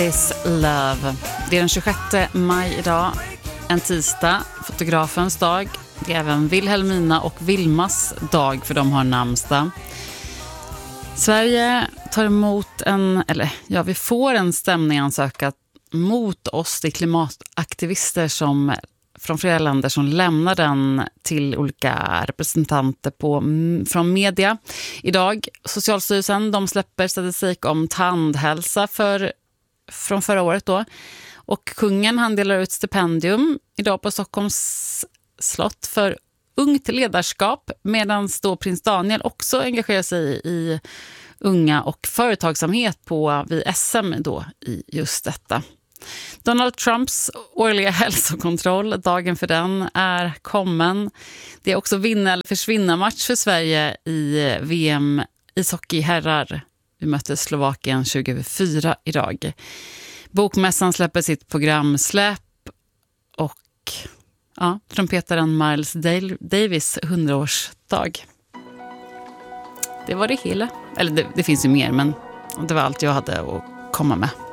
Is Love. Det är den 26 maj idag, en tisdag, fotografens dag. Det är även Wilhelmina och Vilmas dag, för de har namnsdag. Sverige tar emot vi får en stämningsansökan mot oss, de klimataktivister som från flera länder som lämnar den till olika representanter från media. Idag, Socialstyrelsen, de släpper statistik om tandhälsa från förra året då. Och kungen, han delar ut stipendium idag på Stockholms slott för ungt ledarskap, medan då prins Daniel också engagerar sig i unga och företagsamhet vid SM då i just detta. Donald Trumps årliga hälsokontroll, dagen för den är kommen. Det är också vinna eller försvinna match för Sverige i VM ishockey herrar. Vi möter Slovakien 2024 idag. Bokmässan släpper sitt programsläpp och trumpetaren Miles Davis 100-årsdag. Det var det hela. Eller det finns ju mer, men det var allt jag hade att komma med.